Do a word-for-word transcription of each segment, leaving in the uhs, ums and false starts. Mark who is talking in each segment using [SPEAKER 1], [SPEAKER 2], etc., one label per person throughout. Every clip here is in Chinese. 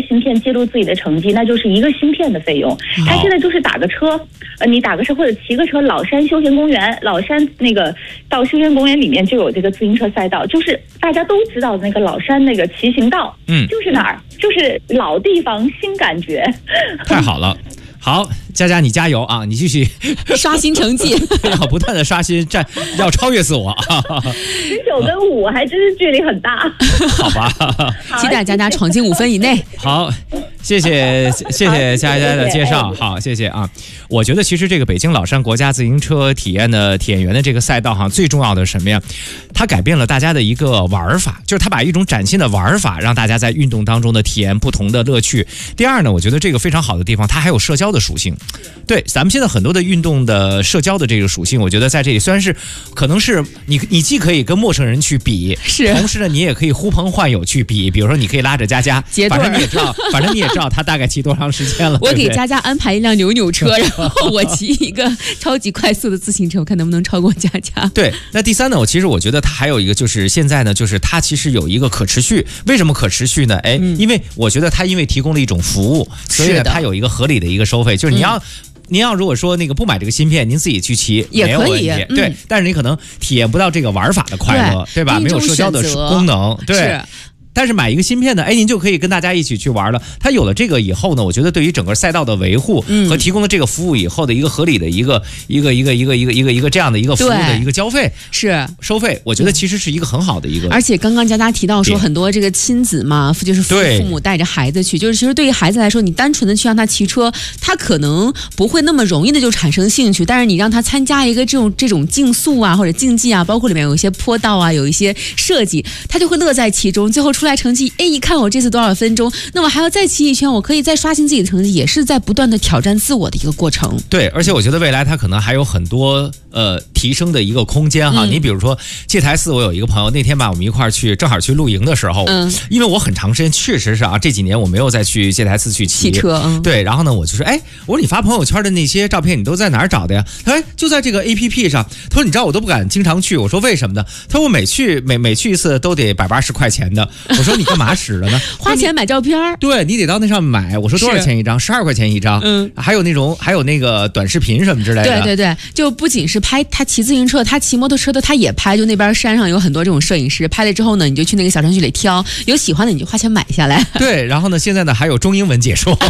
[SPEAKER 1] 芯片记录自己的成绩，那就是一个芯片的费用。他现在就是打个车，呃，你打个车或者骑个车，老山休闲公园，老山那个到休闲公园里面就有这个自行车赛道，就是大家都知道的那个老山那个骑行道，嗯，就是那儿，就是老地方新感觉。
[SPEAKER 2] 太好了。好，佳佳你加油啊！你继续
[SPEAKER 3] 刷新成绩，
[SPEAKER 2] 要不断的刷新，战要超越自我。
[SPEAKER 1] 十九跟五还真是距离很大。
[SPEAKER 2] 好吧，
[SPEAKER 3] 期待佳佳闯进五分以内。
[SPEAKER 2] 好，谢谢谢谢佳佳的介绍，好，谢谢啊。我觉得其实这个北京老山国家自行车体验的体验园的这个赛道哈，最重要的是什么呀？它改变了大家的一个玩法，就是它把一种崭新的玩法让大家在运动当中的体验不同的乐趣。第二呢，我觉得这个非常好的地方，它还有社交的属性。对，咱们现在很多的运动的社交的这个属性，我觉得在这里虽然是可能是你你既可以跟陌生人去比，
[SPEAKER 3] 是，
[SPEAKER 2] 同时呢你也可以呼朋唤友去比，比如说你可以拉着佳佳，反正你也知道，反正你也知道他大概骑多长时间了。
[SPEAKER 3] 我给佳佳安排一辆扭扭车，然后我骑一个超级快速的自行车，我看能不能超过佳佳。
[SPEAKER 2] 对，那第三呢，我其实我觉得它还有一个就是现在呢，就是它其实有一个可持续。为什么可持续呢？哎，嗯、因为我觉得它因为提供了一种服务，所以呢它有一个合理的一个收费，就是你要。嗯您要如果说那个不买这个芯片，您自己去骑
[SPEAKER 3] 也可以，
[SPEAKER 2] 嗯、对，但是你可能体验不到这个玩法的快乐， 对, 对吧？没有社交的功能，对。是，但是买一个芯片呢，哎，您就可以跟大家一起去玩了。它有了这个以后呢，我觉得对于整个赛道的维护和提供了这个服务以后的一个合理的一个一个一个一个一个一个一个这样的一个服务的一个交费
[SPEAKER 3] 是
[SPEAKER 2] 收费，我觉得其实是一个很好的一个。
[SPEAKER 3] 而且刚刚佳佳提到说很多这个亲子嘛，就是父父母带着孩子去，就是其实对于孩子来说，你单纯的去让他骑车，他可能不会那么容易的就产生兴趣，但是你让他参加一个这种这种竞速啊或者竞技啊，包括里面有一些坡道啊，有一些设计，他就会乐在其中，最后出来成绩，哎，一看我这次多少分钟，那我还要再骑一圈，我可以再刷新自己的成绩，也是在不断的挑战自我的一个过程。
[SPEAKER 2] 对，而且我觉得未来它可能还有很多呃提升的一个空间哈。嗯、你比如说戒台寺，我有一个朋友那天吧，我们一块儿去，正好去露营的时候，嗯，因为我很长时间确实是啊，这几年我没有再去戒台寺去骑
[SPEAKER 3] 汽车，嗯，
[SPEAKER 2] 对，然后呢，我就说，哎，我说你发朋友圈的那些照片，你都在哪儿找的呀？他说，哎，就在这个 A P P 上。他说，你知道我都不敢经常去。我说为什么呢？他说我每去每每去一次都得百八十块钱的。我说你干嘛使的呢？
[SPEAKER 3] 花钱买照片，
[SPEAKER 2] 对你得到那上面买。我说多少钱一张？十二块钱一张。嗯，还有那种还有那个短视频什么之类的。
[SPEAKER 3] 对对对，就不仅是拍他骑自行车，他骑摩托车的他也拍。就那边山上有很多这种摄影师，拍了之后呢，你就去那个小程序里挑，有喜欢的你就花钱买下来。
[SPEAKER 2] 对，然后呢，现在呢还有中英文解说。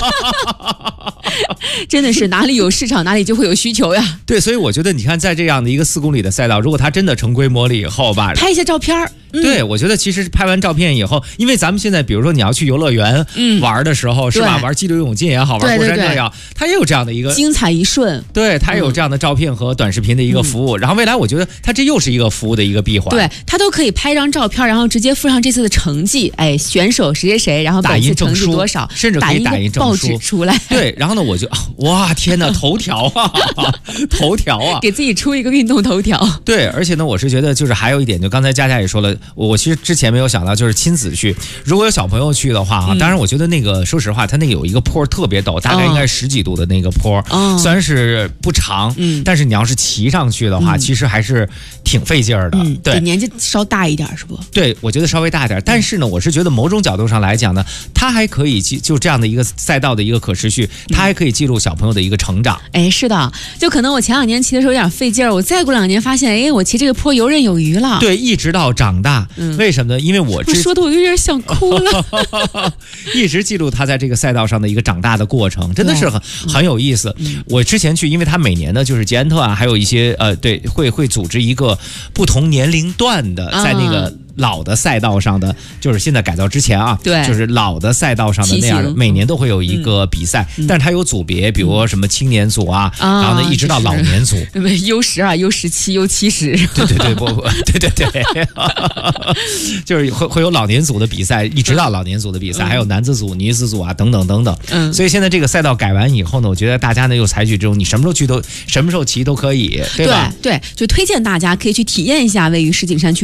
[SPEAKER 3] 真的是哪里有市场哪里就会有需求呀。
[SPEAKER 2] 对，所以我觉得你看在这样的一个四公里的赛道，如果它真的成规模了以后吧，
[SPEAKER 3] 拍一些照片。
[SPEAKER 2] 嗯、对，我觉得其实拍完照片以后，因为咱们现在比如说你要去游乐园玩的时候，嗯、是吧？玩激流勇进也好，玩过山车也好，它也有这样的一个
[SPEAKER 3] 精彩一瞬。
[SPEAKER 2] 对，它有这样的照片和短视频的一个服务。嗯、然后未来我觉得它这又是一个服务的一个闭环。
[SPEAKER 3] 对，它都可以拍张照片，然后直接附上这次的成绩，哎，选手谁谁谁，然后本次成绩多少，
[SPEAKER 2] 甚至可以打印
[SPEAKER 3] 报纸出来。
[SPEAKER 2] 对，然后呢，我就哇天哪，头条啊，头条啊，
[SPEAKER 3] 给自己出一个运动头条。
[SPEAKER 2] 对，而且呢，我是觉得就是还有一点，就刚才佳佳也说了，我我其实之前没有想到，就是亲子去，如果有小朋友去的话啊，嗯、当然我觉得那个说实话，它那个有一个坡特别陡，大概应该是十几度的那个坡，哦、虽然是不长，嗯、但是你要是骑上去的话，嗯、其实还是挺费劲儿的。嗯、对，
[SPEAKER 3] 年纪稍大一点是不？
[SPEAKER 2] 对，我觉得稍微大一点，但是呢，我是觉得某种角度上来讲呢，它还可以记就这样的一个赛道的一个可持续，它还可以记录小朋友的一个成长。
[SPEAKER 3] 哎，是的，就可能我前两年骑的时候有点费劲儿，我再过两年发现，哎，我骑这个坡游刃有余了。
[SPEAKER 2] 对，一直到长大，嗯、为什么呢？因为我
[SPEAKER 3] 我说的我有点想哭了。
[SPEAKER 2] 一直记录他在这个赛道上的一个长大的过程，真的是很很有意思。嗯、我之前去，因为他每年呢，就是捷安特啊，还有一些呃，对，会会组织一个不同年龄段的，在那个。老的赛道上的，就是现在改造之前啊，
[SPEAKER 3] 对，
[SPEAKER 2] 就是老的赛道上的那样的，每年都会有一个比赛，嗯、但是它有组别，比如说什么青年组啊，嗯、然后呢一直到老年组
[SPEAKER 3] ，U 十二、U 十七、U 七十，
[SPEAKER 2] 对对对，不不，对对对，就是会会有老年组的比赛，一直到老年组的比赛，嗯、还有男子组、女子组啊，等等等等。嗯，所以现在这个赛道改完以后呢，我觉得大家呢又采取这种你什么时候去都什么时候骑都可以，对吧？
[SPEAKER 3] 对对，就推荐大家可以去体验一下位于石景山区